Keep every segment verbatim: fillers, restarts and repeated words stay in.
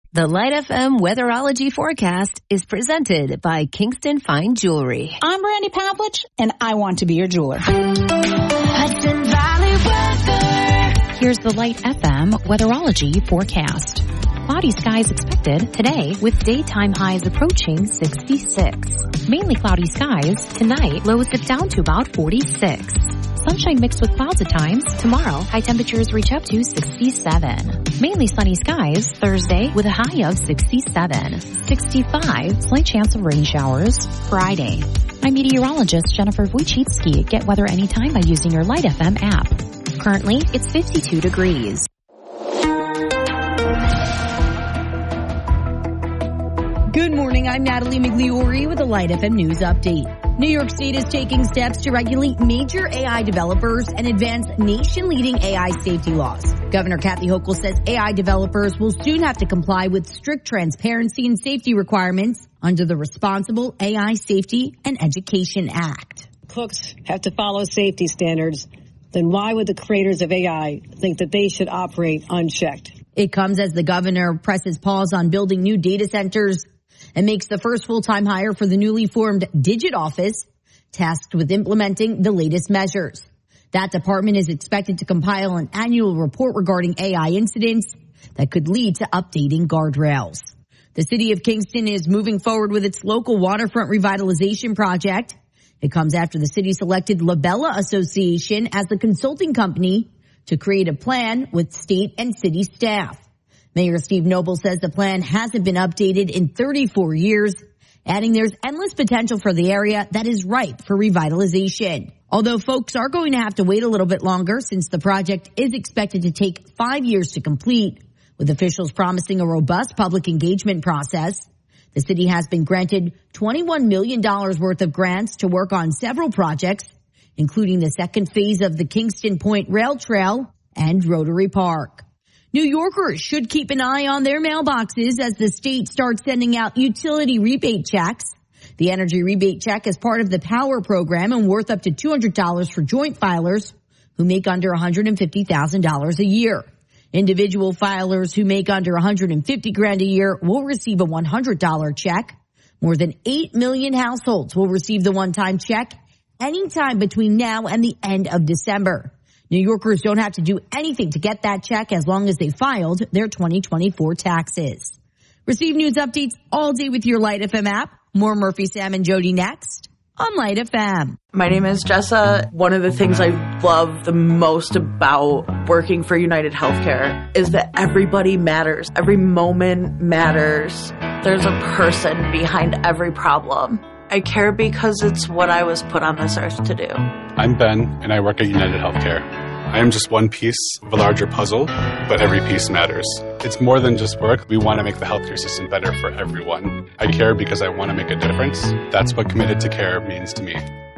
The Light F M Weatherology Forecast is presented by Kingston Fine Jewelry. I'm Brandy Pavlich, and I want to be your jeweler. Hudson Valley weather. Here's the Light F M Weatherology Forecast. Cloudy skies expected today with daytime highs approaching sixty-six. Mainly cloudy skies tonight, lows dip down to about forty-six. Sunshine mixed with clouds at times. Tomorrow, high temperatures reach up to sixty-seven. Mainly sunny skies Thursday with a high of sixty-seven. sixty-five, slight chance of rain showers Friday. I'm meteorologist Jennifer Wojcicki. Get weather anytime by using your Light F M app. Currently, it's fifty-two degrees. Good morning, I'm Natalie Migliori with a Light F M News Update. New York State is taking steps to regulate major A I developers and advance nation-leading A I safety laws. Governor Kathy Hochul says A I developers will soon have to comply with strict transparency and safety requirements under the Responsible A I Safety and Education Act. Cooks have to follow safety standards. Then why would the creators of A I think that they should operate unchecked? It comes as the governor presses pause on building new data centers and makes the first full-time hire for the newly formed Digit Office, tasked with implementing the latest measures. That department is expected to compile an annual report regarding A I incidents that could lead to updating guardrails. The city of Kingston is moving forward with its local waterfront revitalization project. It comes after the city selected Labella Association as the consulting company to create a plan with state and city staff. Mayor Steve Noble says the plan hasn't been updated in thirty-four years, adding there's endless potential for the area that is ripe for revitalization. Although folks are going to have to wait a little bit longer since the project is expected to take five years to complete, with officials promising a robust public engagement process. The city has been granted twenty-one million dollars worth of grants to work on several projects, including the second phase of the Kingston Point Rail Trail and Rotary Park. New Yorkers should keep an eye on their mailboxes as the state starts sending out utility rebate checks. The energy rebate check is part of the Power program and worth up to two hundred dollars for joint filers who make under one hundred fifty thousand dollars a year. Individual filers who make under one hundred fifty grand a year will receive a one hundred dollars check. More than eight million households will receive the one-time check anytime between now and the end of December. New Yorkers don't have to do anything to get that check as long as they filed their twenty twenty-four taxes. Receive news updates all day with your Light F M app. More Murphy, Sam, and Jody next on Light F M. My name is Jessa. One of the things I love the most about working for United Healthcare is that everybody matters. Every moment matters. There's a person behind every problem. I care because it's what I was put on this earth to do. I'm Ben, and I work at United Healthcare. I am just one piece of a larger puzzle, but every piece matters. It's more than just work. We want to make the healthcare system better for everyone. I care because I want to make a difference. That's what committed to care means to me.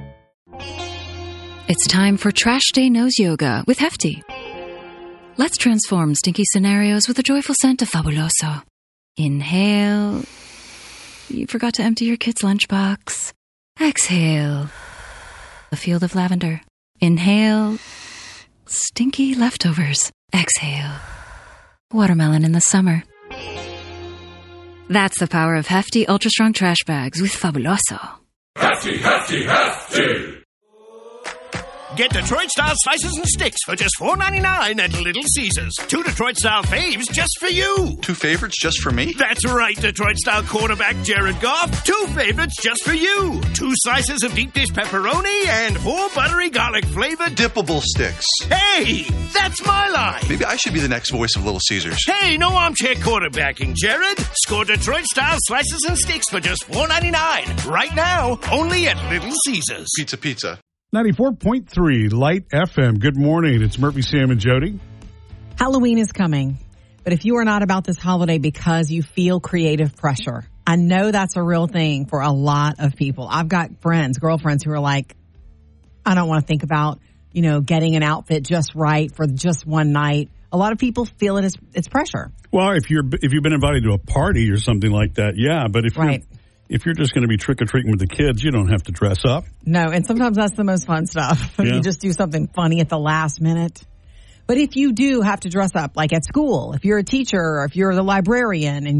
It's time for Trash Day Nose Yoga with Hefty. Let's transform stinky scenarios with a joyful scent of Fabuloso. Inhale. You forgot to empty your kid's lunchbox. Exhale. A field of lavender. Inhale. Stinky leftovers. Exhale. Watermelon in the summer. That's the power of Hefty Ultra Strong Trash Bags with Fabuloso. Hefty, hefty, hefty! Get Detroit-style slices and sticks for just four ninety-nine at Little Caesars. Two Detroit-style faves just for you. Two favorites just for me? That's right, Detroit-style quarterback Jared Goff. Two favorites just for you. Two slices of deep dish pepperoni and four buttery garlic-flavored dippable sticks. Hey, that's my line. Maybe I should be the next voice of Little Caesars. Hey, no armchair quarterbacking, Jared. Score Detroit-style slices and sticks for just four ninety-nine. Right now, only at Little Caesars. Pizza, pizza. ninety-four point three Light F M. Good morning. It's Murphy, Sam, and Jody. Halloween is coming, but if you are not about this holiday because you feel creative pressure, I know that's a real thing for a lot of people. I've got friends, girlfriends who are like, I don't want to think about, you know, getting an outfit just right for just one night. A lot of people feel it as it's pressure. Well, if you're if you've been invited to a party or something like that, yeah. But if right. you're If you're just going to be trick-or-treating with the kids, you don't have to dress up. No, and sometimes that's the most fun stuff. Yeah. You just do something funny at the last minute. But if you do have to dress up, like at school, if you're a teacher or if you're the librarian and